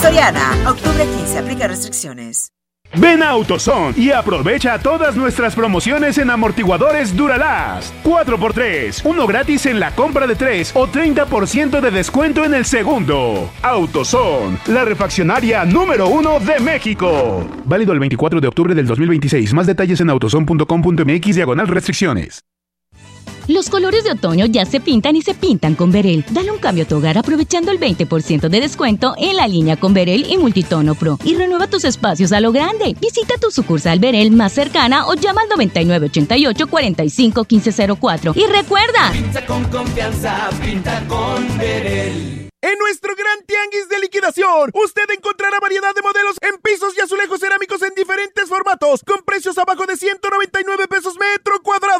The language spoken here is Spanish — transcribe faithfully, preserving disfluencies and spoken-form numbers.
Soriana, octubre quince, aplica restricciones. Ven a AutoZone y aprovecha todas nuestras promociones en amortiguadores Duralast. cuatro por tres, uno gratis en la compra de tres o treinta por ciento de descuento en el segundo. AutoZone, la refaccionaria número uno de México. Válido el veinticuatro de octubre del dos mil veintiséis. Más detalles en autozone punto com punto m x diagonal restricciones. Los colores de otoño ya se pintan y se pintan con Verel. Dale un cambio a tu hogar aprovechando el veinte por ciento de descuento en la línea con Verel y Multitono Pro. Y renueva tus espacios a lo grande. Visita tu sucursal Verel más cercana o llama al noventa y nueve ochenta y ocho cuarenta y cinco quince cero cuatro. Y recuerda, pinta con confianza, pinta con Verel. En nuestro gran tianguis de liquidación, usted encontrará variedad de modelos en pisos y azulejos cerámicos en diferentes formatos, con precios abajo de ciento noventa y nueve pesos metro cuadrado.